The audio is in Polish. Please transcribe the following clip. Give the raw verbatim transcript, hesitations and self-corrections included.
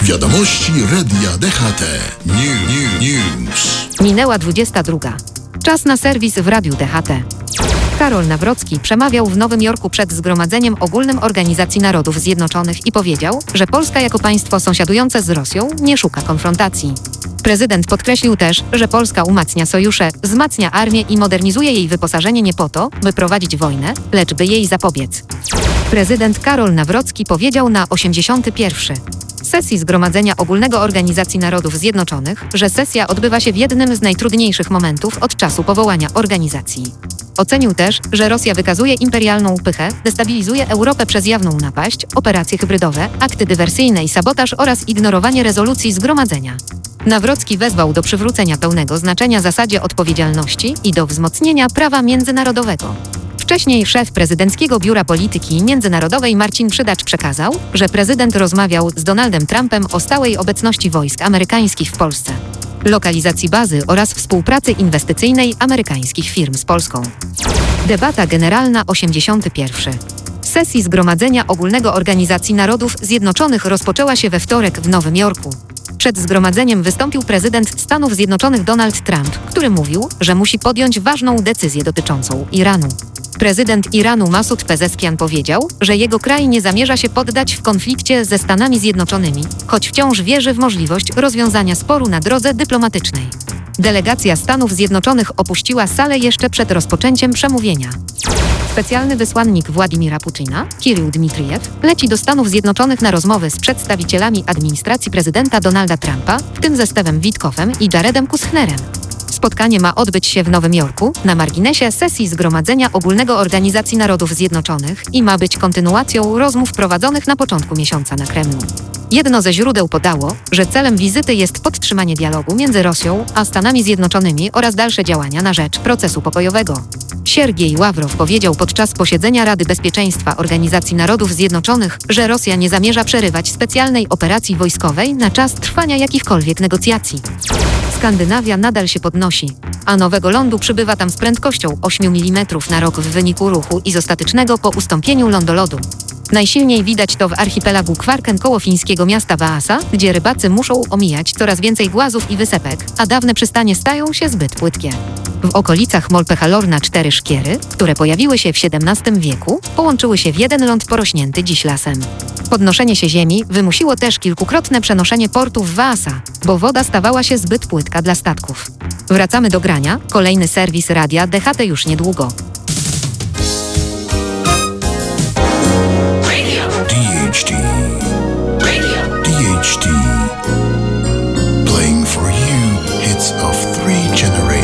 Wiadomości Radia D H T. New, new, news. Minęła dwudziesta druga. Czas na serwis w Radiu D H T. Karol Nawrocki przemawiał w Nowym Jorku przed Zgromadzeniem Ogólnym Organizacji Narodów Zjednoczonych i powiedział, że Polska jako państwo sąsiadujące z Rosją nie szuka konfrontacji. Prezydent podkreślił też, że Polska umacnia sojusze, wzmacnia armię i modernizuje jej wyposażenie nie po to, by prowadzić wojnę, lecz by jej zapobiec. Prezydent Karol Nawrocki powiedział na osiemdziesiątej pierwszej sesji Zgromadzenia Ogólnego Organizacji Narodów Zjednoczonych, że sesja odbywa się w jednym z najtrudniejszych momentów od czasu powołania organizacji. Ocenił też, że Rosja wykazuje imperialną pychę, destabilizuje Europę przez jawną napaść, operacje hybrydowe, akty dywersyjne i sabotaż oraz ignorowanie rezolucji Zgromadzenia. Nawrocki wezwał do przywrócenia pełnego znaczenia zasadzie odpowiedzialności i do wzmocnienia prawa międzynarodowego. Wcześniej szef prezydenckiego Biura Polityki Międzynarodowej Marcin Przydacz przekazał, że prezydent rozmawiał z Donaldem Trumpem o stałej obecności wojsk amerykańskich w Polsce, lokalizacji bazy oraz współpracy inwestycyjnej amerykańskich firm z Polską. Debata generalna osiemdziesiątej pierwszej sesji Zgromadzenia Ogólnego Organizacji Narodów Zjednoczonych rozpoczęła się we wtorek w Nowym Jorku. Przed zgromadzeniem wystąpił prezydent Stanów Zjednoczonych Donald Trump, który mówił, że musi podjąć ważną decyzję dotyczącą Iranu. Prezydent Iranu Masud Pezeskian powiedział, że jego kraj nie zamierza się poddać w konflikcie ze Stanami Zjednoczonymi, choć wciąż wierzy w możliwość rozwiązania sporu na drodze dyplomatycznej. Delegacja Stanów Zjednoczonych opuściła salę jeszcze przed rozpoczęciem przemówienia. Specjalny wysłannik Władimira Putina, Kirył Dmitrijew, leci do Stanów Zjednoczonych na rozmowy z przedstawicielami administracji prezydenta Donalda Trumpa, w tym ze Stevem Witkofem i Jaredem Kushnerem. Spotkanie ma odbyć się w Nowym Jorku, na marginesie sesji Zgromadzenia Ogólnego Organizacji Narodów Zjednoczonych i ma być kontynuacją rozmów prowadzonych na początku miesiąca na Kremlu. Jedno ze źródeł podało, że celem wizyty jest podtrzymanie dialogu między Rosją a Stanami Zjednoczonymi oraz dalsze działania na rzecz procesu pokojowego. Siergiej Ławrow powiedział podczas posiedzenia Rady Bezpieczeństwa Organizacji Narodów Zjednoczonych, że Rosja nie zamierza przerywać specjalnej operacji wojskowej na czas trwania jakichkolwiek negocjacji. Skandynawia nadal się podnosi, a nowego lądu przybywa tam z prędkością osiem milimetrów na rok w wyniku ruchu izostatycznego po ustąpieniu lądolodu. Najsilniej widać to w archipelagu Kvarken koło fińskiego miasta Vaasa, gdzie rybacy muszą omijać coraz więcej głazów i wysepek, a dawne przystanie stają się zbyt płytkie. W okolicach Molpehalorna cztery szkiery, które pojawiły się w siedemnastym wieku, połączyły się w jeden ląd porośnięty dziś lasem. Podnoszenie się ziemi wymusiło też kilkukrotne przenoszenie portu w Vaasa, bo woda stawała się zbyt płytka dla statków. Wracamy do grania, kolejny serwis Radia D H T już niedługo. D H T. Radio. D H T. Playing for you hits of three generations.